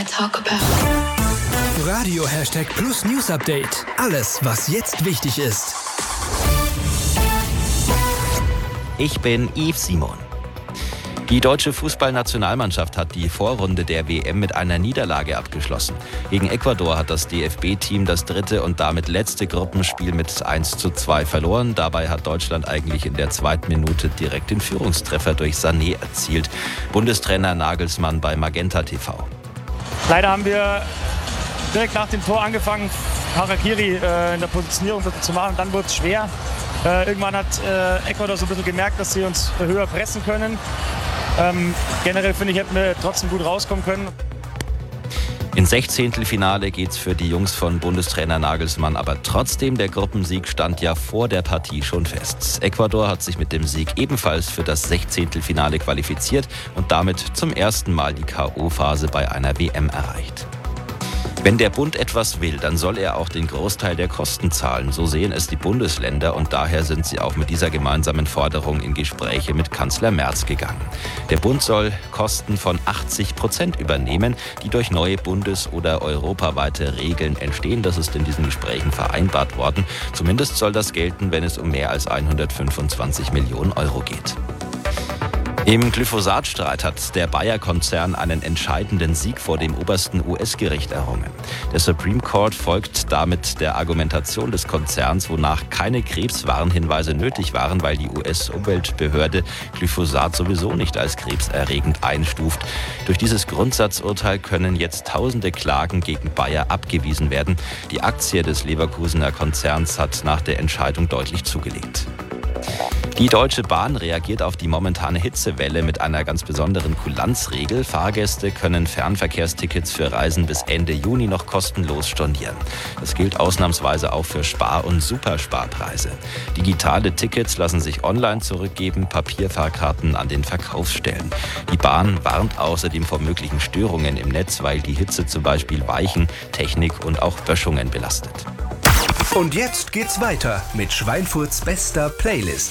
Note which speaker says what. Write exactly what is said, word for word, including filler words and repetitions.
Speaker 1: talk about.
Speaker 2: Radio Hashtag Plus News Update. Alles, was jetzt wichtig ist.
Speaker 3: Ich bin Yves Simon. Die deutsche Fußballnationalmannschaft hat die Vorrunde der W M mit einer Niederlage abgeschlossen. Gegen Ecuador hat das D F B-Team das dritte und damit letzte Gruppenspiel mit eins zu zwei verloren. Dabei hat Deutschland eigentlich in der zweiten Minute direkt den Führungstreffer durch Sané erzielt. Bundestrainer Nagelsmann bei Magenta T V.
Speaker 4: Leider haben wir direkt nach dem Tor angefangen, Harakiri äh, in der Positionierung zu machen. Dann wurde es schwer. Äh, irgendwann hat äh, Ecuador so ein bisschen gemerkt, dass sie uns höher pressen können. Ähm, generell finde ich, hätten wir trotzdem gut rauskommen können.
Speaker 3: Ins Sechzehntelfinale geht's für die Jungs von Bundestrainer Nagelsmann, aber trotzdem, der Gruppensieg stand ja vor der Partie schon fest. Ecuador hat sich mit dem Sieg ebenfalls für das Sechzehntelfinale qualifiziert und damit zum ersten Mal die K O-Phase bei einer W M erreicht. Wenn der Bund etwas will, dann soll er auch den Großteil der Kosten zahlen. So sehen es die Bundesländer und daher sind sie auch mit dieser gemeinsamen Forderung in Gespräche mit Kanzler Merz gegangen. Der Bund soll Kosten von achtzig Prozent übernehmen, die durch neue bundes- oder europaweite Regeln entstehen. Das ist in diesen Gesprächen vereinbart worden. Zumindest soll das gelten, wenn es um mehr als hundertfünfundzwanzig Millionen Euro geht. Im Glyphosat-Streit hat der Bayer-Konzern einen entscheidenden Sieg vor dem obersten U S-Gericht errungen. Der Supreme Court folgt damit der Argumentation des Konzerns, wonach keine Krebswarnhinweise nötig waren, weil die U S-Umweltbehörde Glyphosat sowieso nicht als krebserregend einstuft. Durch dieses Grundsatzurteil können jetzt tausende Klagen gegen Bayer abgewiesen werden. Die Aktie des Leverkusener Konzerns hat nach der Entscheidung deutlich zugelegt. Die Deutsche Bahn reagiert auf die momentane Hitzewelle mit einer ganz besonderen Kulanzregel. Fahrgäste können Fernverkehrstickets für Reisen bis Ende Juni noch kostenlos stornieren. Das gilt ausnahmsweise auch für Spar- und Supersparpreise. Digitale Tickets lassen sich online zurückgeben, Papierfahrkarten an den Verkaufsstellen. Die Bahn warnt außerdem vor möglichen Störungen im Netz, weil die Hitze zum Beispiel Weichen, Technik und auch Böschungen belastet.
Speaker 2: Und jetzt geht's weiter mit Schweinfurts bester Playlist.